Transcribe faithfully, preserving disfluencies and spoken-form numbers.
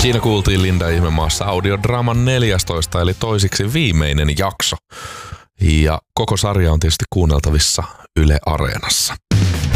Siinä kuultiin Linda Ihmemaassa audiodraaman neljästoista eli toisiksi viimeinen jakso. Ja koko sarja on tietysti kuunneltavissa Yle Areenassa.